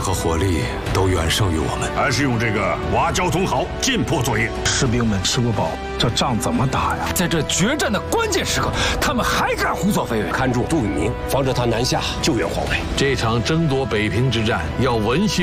和火力都远胜于我们， 还是用这个挖交通壕进破作业。 士兵们吃过饱，这仗怎么打呀？ 在这决战的关键时刻，他们还敢胡作非为， 看住杜聿明，防止他南下救援黄伟。 这场争夺北平之战要闻讯